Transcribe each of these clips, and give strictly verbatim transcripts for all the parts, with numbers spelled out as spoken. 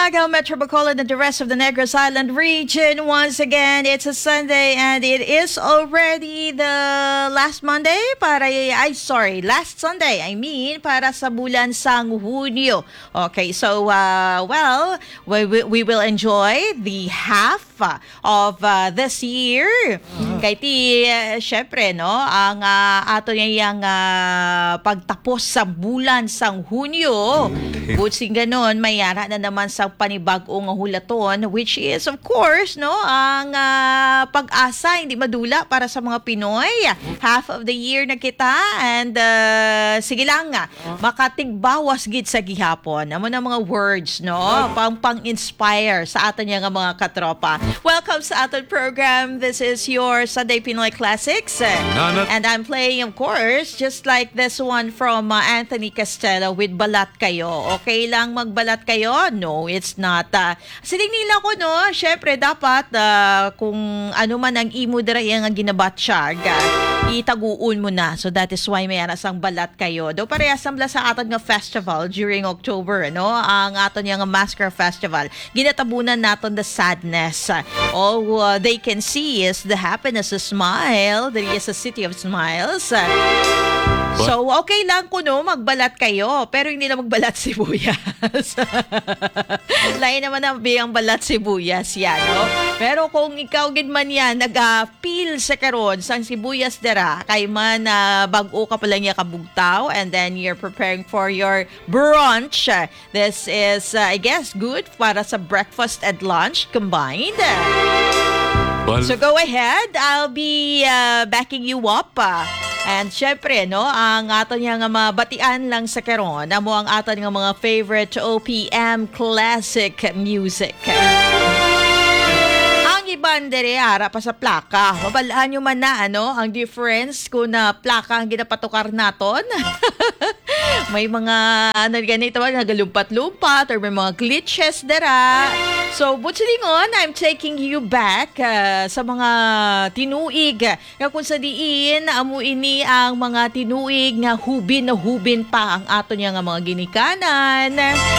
Davao, Metro Bacolod, and the rest of the Negros Island region. Once again, it's a Sunday and it is already the last Monday para, ay sorry, last Sunday, I mean, para sa bulan sang Hunyo. Okay, so, uh, well, we, we will enjoy the half of uh, this year. Uh-huh. Kaya ti, uh, syempre, no, ang uh, ato niyang uh, pagtapos sa bulan sang Hunyo. Butsing ganon, mayara na naman sa panibagong hulaton, which is, of course, no, ang uh, pag-asa, hindi madula para sa mga Pinoy. Half of the year na kita, and uh, sige lang nga, makatigbawas gid sa gihapon. Amo na mga words, no, pang pang-inspire sa aton nga mga katropa. Welcome sa aton program. This is your Sunday Pinoy Classics. And I'm playing, of course, just like this one from uh, Anthony Castello with Balat Kayo. Okay lang magbalat kayo? No, it's not. Uh, siling nila ko, no? Syempre, dapat uh, kung ano man ang imo dira yang ginabatsyag, uh, itaguon mo na. So that is why may anasang balat kayo. Do parehas sambla sa aton nga festival during October, no? Ang aton nga Masker Festival. Ginatabunan naton the sadness. All uh, they can see is the happiness, the smile. There is a city of smiles. Uh, So, okay lang ko, no, magbalat kayo, pero hindi na magbalat sibuyas. Lain naman ang biyang balat sibuyas yan, no? Pero kung ikaw gid man yan, nag-feel sa karon sang sibuyas dara, kay man uh, bag-o ka pala niya kabugtaw, and then you're preparing for your brunch. This is, uh, I guess, good para sa breakfast and lunch combined. So go ahead, I'll be uh, backing you up. Uh, and syempre, no, ang aton nga mabatian lang sa karon, amo ang aton nga mga favorite O P M classic music. Ang iban dere ara pa sa plaka. Mabalaan nyo man na, ano, ang difference kung na plaka ang ginapatukar naton. May mga, ano ganito ba, nagalumpat-lumpat or may mga glitches dara. So, butsilingon, I'm taking you back uh, sa mga tinuig. Nga kung sa diin, amo ini ang mga tinuig nga hubin na hubin pa ang ato niya nga mga ginikanan.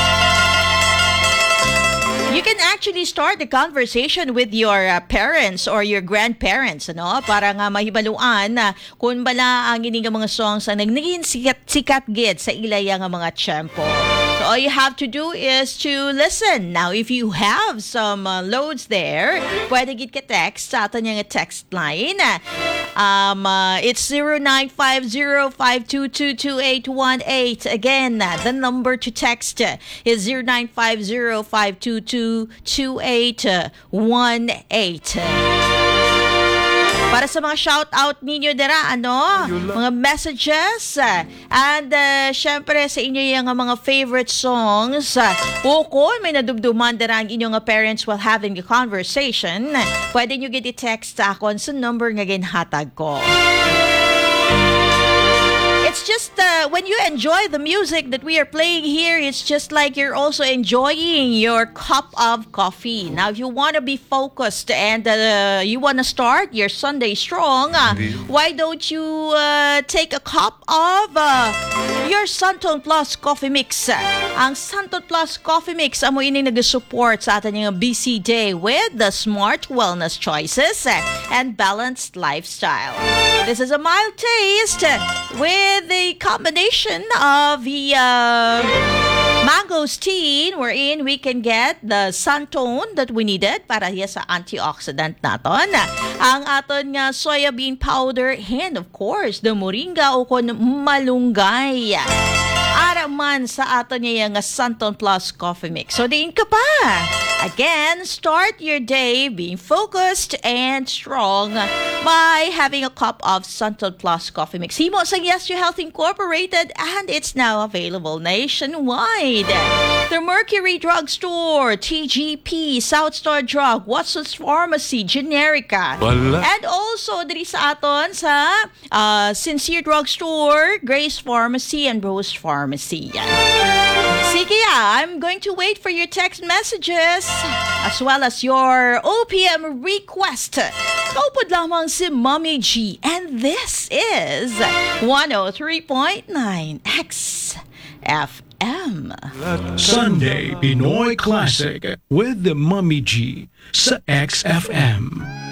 You can actually start the conversation with your uh, parents or your grandparents, ano? Para nga mahibaluan na uh, kung bala ang ining mga songs ang nagnigin sikat-sikat gid sa ilaya nga mga tiyempo. So all you have to do is to listen. Now, if you have some uh, loads there, pwede gid ka text sa ato nga text line. Um, uh, it's zero nine five zero five two two two eight one eight. Again, uh, the number to text is zero nine five zero five two two two eight one eight. Para sa mga shout-out ninyo dira, ano, mga messages, and uh, syempre sa inyo yung mga favorite songs. O kung may nadubduman dira ang inyong parents while having a conversation, pwede nyo giti text sa akon sa number nga ginhatag ko. It's just uh, when you enjoy the music that we are playing here, it's just like you're also enjoying your cup of coffee. Now, if you want to be focused and uh, you want to start your Sunday strong, uh, why don't you uh, take a cup of uh, your Santon Plus Coffee Mix? Ang Santon Plus Coffee Mix, amo ini nag-support sa atin yung busy day with the smart wellness choices and balanced lifestyle. This is a mild taste with the combination of the uh, mangosteen wherein we can get the Santon that we needed para hiya sa antioxidant naton. Ang aton nga soya bean powder and of course the moringa o kon malunggay. Ara man sa aton nga Santon Plus Coffee Mix. So diin ka pa. Again, start your day being focused and strong by having a cup of Santon Plus Coffee Mix. Himo sa Yes Your Health Incorporated, and it's now available nationwide. The Mercury Drugstore, T G P, South Star Drug, Watson's Pharmacy, Generica. Wala. And also, diri sa aton sa uh, Sincere Drugstore, Grace Pharmacy, and Rose Pharmacy. Yan. Sige, I'm going to wait for your text messages as well as your O P M request. Kaupod lamang si Mommy G, and this is one oh three point nine X F M. Sunday Pinoy Classic with the Mommy G sa X F M.